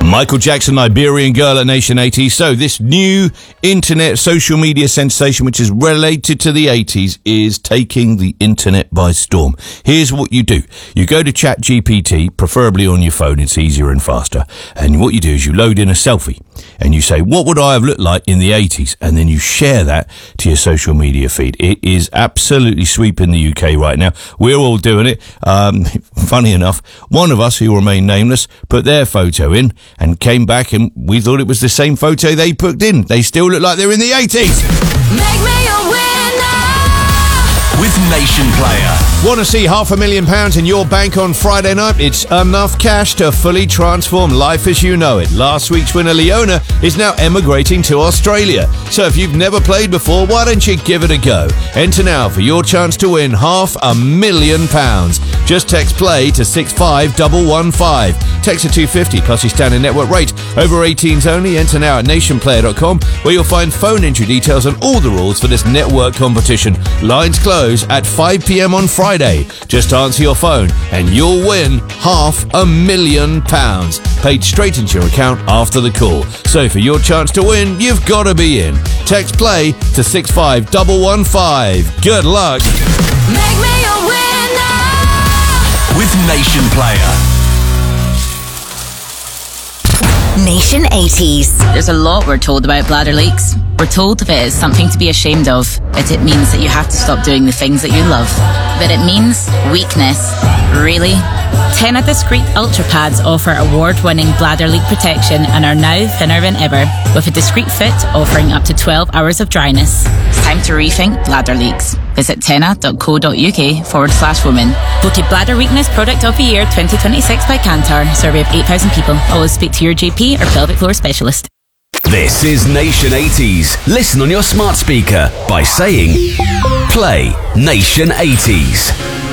Michael Jackson, Liberian Girl at Nation 80s. So this new internet social media sensation, which is related to the 80s, is taking the internet by storm. Here's what you do. You go to ChatGPT, preferably on your phone. It's easier and faster. And what you do is you load in a selfie and you say, what would I have looked like in the 80s? And then you share that to your social media feed. It is absolutely sweeping the UK right now. We're all doing it. Funny enough, one of us, who will remain nameless, put their photo in and came back and we thought it was the same photo they put in. They still look like they're in the 80s. Make me a winner with Nation Player. Want to see £500,000 in your bank on Friday night? It's enough cash to fully transform life as you know it. Last week's winner, Leona, is now emigrating to Australia. So if you've never played before, why don't you give it a go? Enter now for your chance to win £500,000. Just text play to 65115. Text to 250 plus your standard network rate. Over 18s only. Enter now at nationplayer.com, where you'll find phone entry details and all the rules for this network competition. Lines close at 5 p.m. on Friday. Just answer your phone and you'll win £500,000 paid straight into your account after the call. So for your chance to win, you've got to be in. Text play to 65115. Good luck. Make me a winner with Nation Player. Nation 80s. There's a lot we're told about bladder leaks. We're told if it is something to be ashamed of, that it means that you have to stop doing the things that you love. That it means weakness. Really? Tena Discreet Ultra Pads offer award-winning bladder leak protection and are now thinner than ever, with a discreet fit offering up to 12 hours of dryness. It's time to rethink bladder leaks. Visit tena.co.uk/women. Voted Bladder Weakness Product of the Year 2026 by Kantar. Survey of 8,000 people. Always speak to your GP or pelvic floor specialist. This is Nation 80s. Listen on your smart speaker by saying, play Nation 80s.